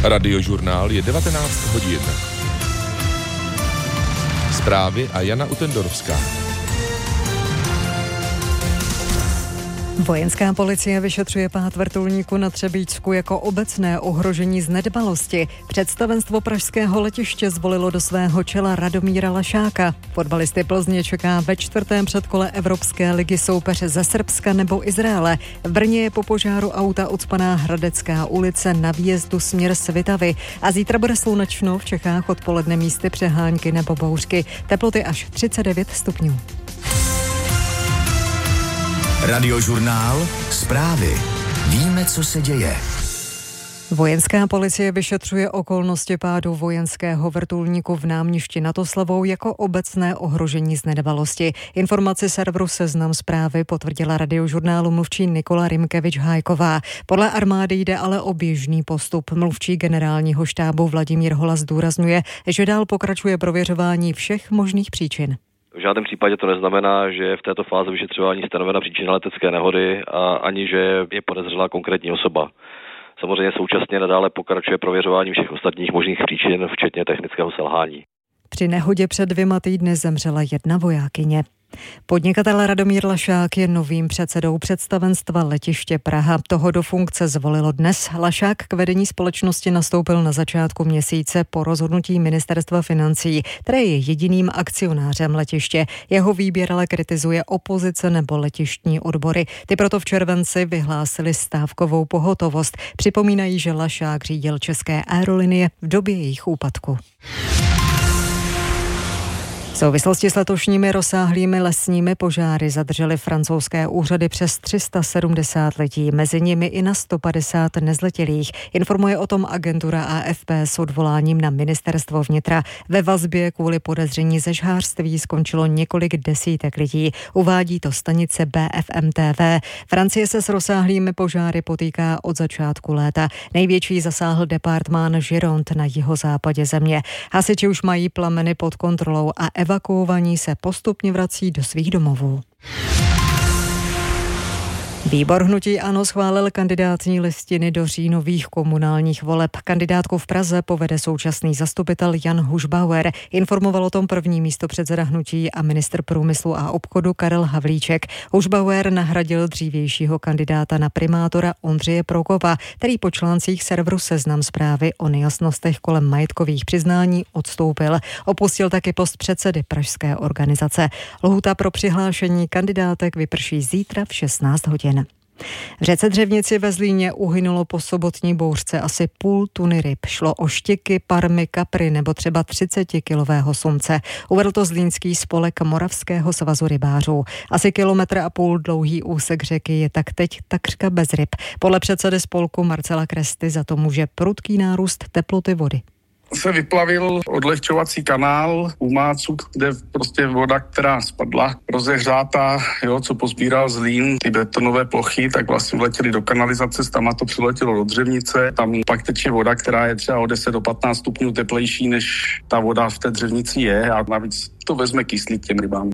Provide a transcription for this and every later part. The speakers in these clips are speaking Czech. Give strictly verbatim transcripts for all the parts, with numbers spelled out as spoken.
Radiožurnál je devatenáct hodin. Zprávy a Jana Utendorovská. Vojenská policie vyšetřuje pád vrtulníku na Třebíčsku jako obecné ohrožení z nedbalosti. Představenstvo pražského letiště zvolilo do svého čela Radomíra Lašáka. Fotbalisty Plzně čeká ve čtvrtém předkole Evropské ligy soupeř ze Srbska nebo Izraele. V Brně je po požáru auta ucpaná Hradecká ulice na výjezdu směr Svitavy. A zítra bude slunečno, v Čechách odpoledne místy přehánky nebo bouřky. Teploty až třicet devět stupňů. Radiožurnál, zprávy. Víme, co se děje. Vojenská policie vyšetřuje okolnosti pádu vojenského vrtulníku v Náměšti nad Oslavou jako obecné ohrožení z nedbalosti. Informaci serveru Seznam Zprávy potvrdila Radiožurnálu mluvčí Nikola Rimkevič-Hájková. Podle armády jde ale o běžný postup. Mluvčí generálního štábu Vladimír Hola zdůrazňuje, že dál pokračuje prověřování všech možných příčin. V žádném případě to neznamená, že je v této fázi vyšetřování stanovena příčina letecké nehody a ani, že je podezřelá konkrétní osoba. Samozřejmě současně nadále pokračuje prověřování všech ostatních možných příčin, včetně technického selhání. Při nehodě před dvěma týdny zemřela jedna vojákyně. Podnikatel Radomír Lašák je novým předsedou představenstva letiště Praha. Toho do funkce zvolilo dnes. Lašák k vedení společnosti nastoupil na začátku měsíce po rozhodnutí ministerstva financí, které je jediným akcionářem letiště. Jeho výběr ale kritizuje opozice nebo letištní odbory. Ty proto v červenci vyhlásili stávkovou pohotovost. Připomínají, že Lašák řídil České aerolinie v době jejich úpadku. V souvislosti s letošními rozsáhlými lesními požáry zadržely francouzské úřady přes tři sta sedmdesát lidí, mezi nimi i na sto padesát nezletilých. Informuje o tom agentura A F P s odvoláním na ministerstvo vnitra. Ve vazbě kvůli podezření ze žhářství skončilo několik desítek lidí. Uvádí to stanice B F M T V. Francie se s rozsáhlými požáry potýká od začátku léta. Největší zasáhl departmán Gironde na jihozápadě země. Hasiči už mají plameny pod kontrolou a evakuovaní se postupně vrací do svých domovů. Výbor hnutí ANO schválil kandidátní listiny do říjnových komunálních voleb. Kandidátku v Praze povede současný zastupitel Jan Hušbauer. Informoval o tom první místopředseda hnutí a ministr průmyslu a obchodu Karel Havlíček. Hušbauer nahradil dřívějšího kandidáta na primátora Ondřeje Prokopa, který po článcích serveru Seznam Zprávy o nejasnostech kolem majetkových přiznání odstoupil. Opustil taky post předsedy pražské organizace. Lhůta pro přihlášení kandidátek vyprší zítra v šestnáct hodin. V řece Dřevnici ve Zlíně uhynulo po sobotní bouřce asi půl tuny ryb. Šlo o štěky, parmy, kapry nebo třeba třicetikilového sumce. Uvedl to zlínský spolek Moravského svazu rybářů. Asi kilometr a půl dlouhý úsek řeky je tak teď takřka bez ryb. Podle předsedy spolku Marcela Kresty za to může prudký nárůst teploty vody. Se vyplavil odlehčovací kanál u Mácu, kde prostě voda, která spadla, rozehřátá, jo, co pozbíral Zlín, ty betonové plochy, tak vlastně vletěly do kanalizace, tam to přiletělo do Dřevnice, tam pak teče voda, která je třeba o deset do patnáct stupňů teplejší, než ta voda v té Dřevnici je a navíc to vezme kyslík těm rybám.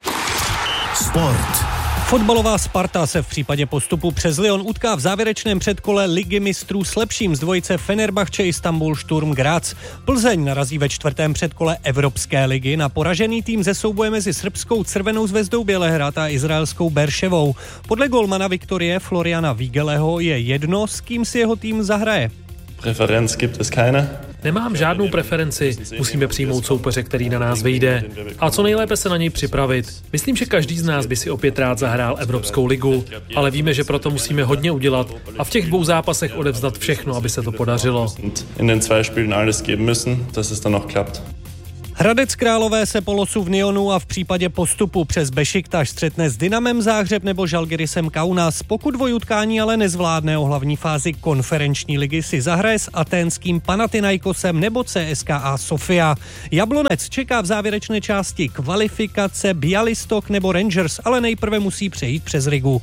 Sport. Fotbalová Sparta se v případě postupu přes Lyon utká v závěrečném předkole Ligy mistrů s lepším z dvojice Fenerbahce Istanbul Sturm Graz. Plzeň narazí ve čtvrtém předkole Evropské ligy na poražený tým ze souboje mezi srbskou Crvenou zvezdou Bělehrad a izraelskou Berševou. Podle golmana Viktorie Floriana Vigeleho je jedno, s kým si jeho tým zahraje. Preferenz gibt es keine. Nemám žádnou preferenci, musíme přijmout soupeře, který na nás vyjde. A co nejlépe se na něj připravit. Myslím, že každý z nás by si opět rád zahrál Evropskou ligu, ale víme, že proto musíme hodně udělat a v těch dvou zápasech odevzdat všechno, aby se to podařilo. In den zwei Spielen alles geben müssen, dass es dann noch klappt. Hradec Králové se po losu v Nyonu a v případě postupu přes Bešiktaš střetne s Dynamem Záhřeb nebo Žalgirisem Kaunas. Pokud dvojutkání ale nezvládne, o hlavní fázi konferenční ligy si zahraje s aténským Panathinaikosem nebo C S K A Sofia. Jablonec čeká v závěrečné části kvalifikace Bialystok nebo Rangers, ale nejprve musí přejít přes Rigu.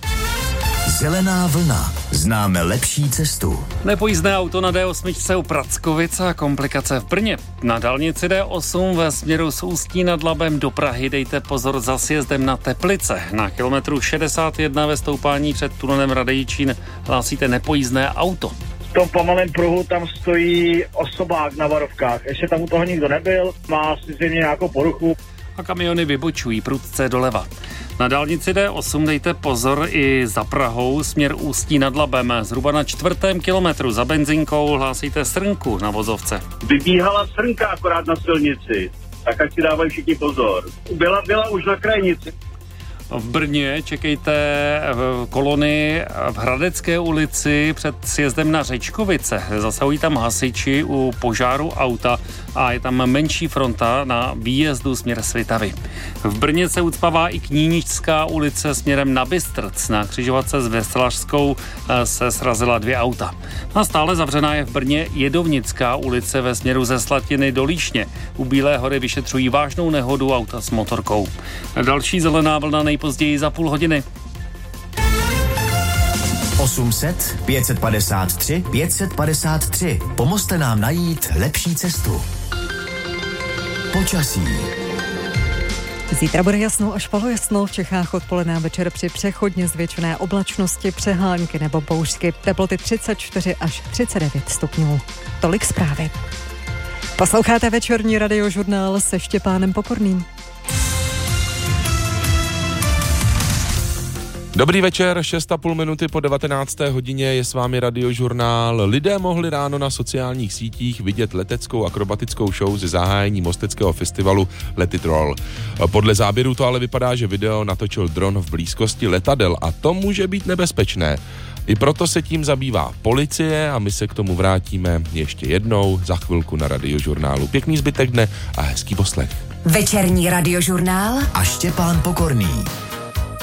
Zelená vlna. Známe lepší cestu. Nepojízdné auto na D osm u Prackovice a komplikace v Brně. Na dálnici D osm ve směru z Ústí nad Labem do Prahy dejte pozor za sjezdem na Teplice. Na kilometru šedesát jedna ve stoupání před tunelem Radejčín hlásíte nepojízdné auto. tom pomalém pruhu tam stojí osobák na varovkách. Ještě tam u toho nikdo nebyl, má asi zřejmě nějakou poruchu. A kamiony vybočují prudce doleva. Na dálnici D osm dejte pozor i za Prahou, směr Ústí nad Labem. Zhruba na čtvrtém kilometru za benzinkou hlásíte srnku na vozovce. Vybíhala srnka akorát na silnici, tak ať si dávají všichni pozor. Byla, byla už na krajnici. V Brně čekejte kolony v Hradecké ulici před sjezdem na Řečkovice. Zasahují tam hasiči u požáru auta a je tam menší fronta na výjezdu směr Svitavy. V Brně se ucpává i Kníničská ulice směrem na Bystrc. Na křižovatce s Veslařskou se srazila dvě auta. A stále zavřená je v Brně Jedovnická ulice ve směru ze Slatiny do Líšně. U Bílé hory vyšetřují vážnou nehodu auta s motorkou. Další zelená vlna nejpozději za půl hodiny. osm set, pět set padesát tři, pět set padesát tři. Pomozte nám najít lepší cestu. Počasí. Zítra bude jasno až polojasno, v Čechách odpoledne a večer při přechodně zvětšené oblačnosti, přehánky nebo bouřky. Teploty třicet čtyři až třicet devět stupňů. Tolik zprávy. Posloucháte večerní radiožurnál se Štěpánem Pokorným. Dobrý večer, šest a půl minuty po devatenácté hodině je s vámi radiožurnál. Lidé mohli ráno na sociálních sítích vidět leteckou akrobatickou show ze zahájení mosteckého festivalu Let It Roll. Podle záběru to ale vypadá, že video natočil dron v blízkosti letadel a to může být nebezpečné. I proto se tím zabývá policie a my se k tomu vrátíme ještě jednou za chvilku na radiožurnálu. Pěkný zbytek dne a hezký poslech. Večerní radiožurnál a Štěpán Pokorný.